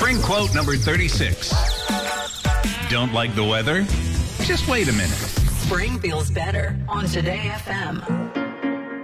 Spring quote number 36. Don't like the weather? Just wait a minute. Spring feels better on Today FM.